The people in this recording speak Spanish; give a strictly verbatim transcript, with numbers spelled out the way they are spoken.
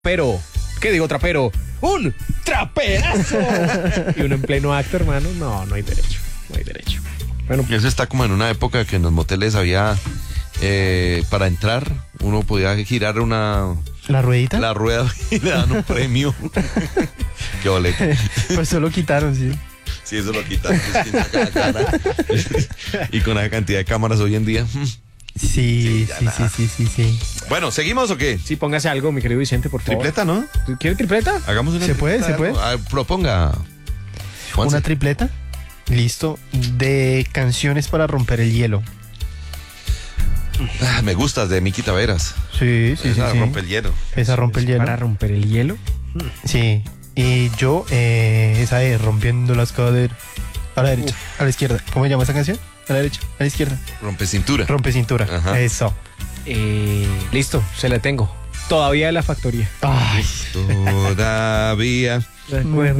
Pero, ¿qué digo trapero? ¡Un traperazo! Y uno en pleno acto, hermano. No, no hay derecho. No hay derecho. Bueno, Eso está como en una época que en los moteles había, eh, para entrar, uno podía girar una... ¿La ruedita? La rueda y le dan un premio. Qué boleto. Pues eso lo quitaron, sí. Sí, eso lo quitaron. Es que saca la cara. Y con la cantidad de cámaras hoy en día. Sí, Sí, ya sí, nada. sí, sí, sí, sí. Bueno, ¿seguimos o qué? sí, póngase algo, mi querido Vicente, por favor. Tripleta, ¿no? ¿Quiere tripleta? Hagamos una ¿Se puede? tripleta ¿Se de algo. Ah, proponga. Juanse. Una tripleta, listo, de canciones para romper el hielo. Ah, me gustas, de Miki Taveras. Sí, sí, Esa sí, sí. rompe el hielo. Esa rompe el hielo. Para romper el hielo. Sí. Y yo, eh, esa es Rompiendo las caderas. A la derecha, a la izquierda. ¿Cómo se llama esa canción? A la derecha, a la izquierda. Rompe cintura. Rompe cintura. Ajá. Eso. Eh, listo, se la tengo. Todavía de la factoría. Ay. Todavía. Recuerdo